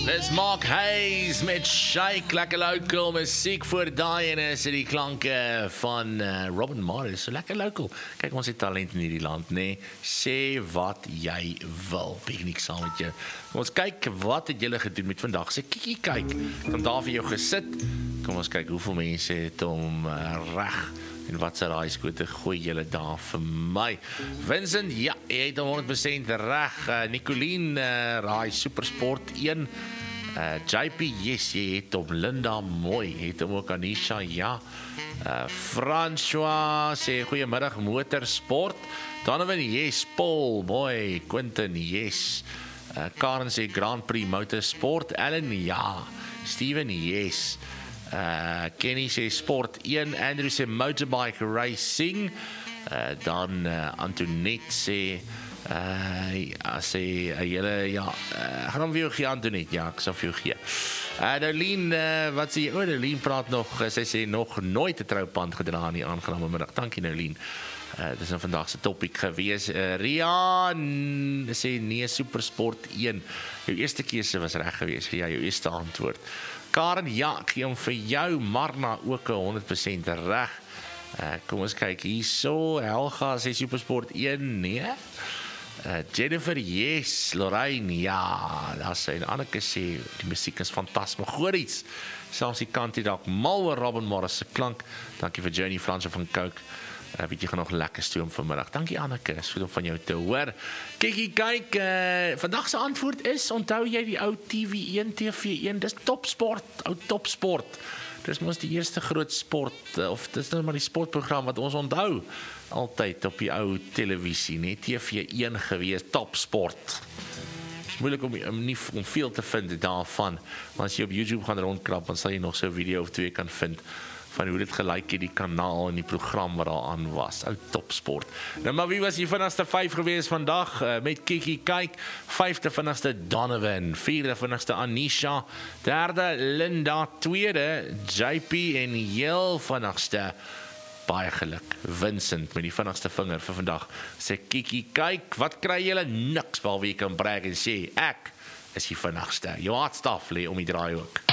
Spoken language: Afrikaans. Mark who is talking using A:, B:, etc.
A: Dis Mark Hayes met Shake, lekker local musiek voor daai en is die klanke van Robin Morris, so lekker local. Kyk, ons het talent in hierdie land, nee. Sê wat jy wil, piknik saam met jou. Kom ons kyk, wat het julle gedoen met vandag? Sê, kyk, kom daar vir jou gesit. Kom ons kyk, hoeveel mense het om reg. En wat sy raaiskote gooi julle daar vir my. Vincent, ja, jy het 100% reg. Nicolien, raai Supersport 1. JP, yes, jy het op Linda mooi. Het hom ook Anisha, ja. François, sê goeiemiddag motorsport. Donovan, yes. Paul, mooi. Quentin, yes. Karen sê Grand Prix motorsport. Ellen, ja. Steven, yes. Kenny sê Sport 1, Andrew sê Motorbike Racing, dan Antoinette sê julle, ja, gaan hom vir jou gee Antoinette, ja, ek sal vir jou gee. Darlene, wat sê jy? Darlene praat nog, sy sê nog nooit 'n troupand gedra in die aangename middag. Dankie Darlene. Dis nou vandag se topic gewees. Rian sê nee, Supersport 1. Jou eerste keuse was reg gewees, vir jou eerste antwoord. Karen, ja, ek gee hom vir jou. Marna ook 100% reg. Kom ons kyk hierso. Helga sê Supersport 1, nee. Jennifer, yes. Lorraine, ja. Daar sê en Anneke sê die musiek is fantasties. Goeie iets. Selfs die kant hier dalk mal oor Robin Morris se klank. Dankie vir Journey Franse van Coke. Weet jy gaan nog lekker stoom vanmiddag. Dankie Anneke, is goed om van jou te hoor. Kyk, vandag se antwoord is, onthou jy die ou TV1, TV1, dis topsport, ou topsport. Dis mos die eerste groot sport, of dis nou maar die sportprogram wat ons onthou, altyd op die ou televisie, nee, TV1 gewees, topsport. Is moeilik om veel te vind daarvan, maar as jy op YouTube gaan rondkrap, dan sal jy nog so 'n video of 2 kan vind, van hoe dit gelyk het die kanaal en die program wat daar aan was, ou topsport. Nou maar wie was die vinnigste 5 gewees vandag, met Kiki kyk, 5de vinnigste Donovan, 4de vinnigste Anisha, 3de Linda, 2de JP en heel vinnigste, baie geluk, Vincent met die vinnigste vinger vir vandag, sê Kiki kyk, wat kry julle? Niks, behalwe jy kan brag en sê, ek is die vinnigste, jou hartstaf lê om die draai ook.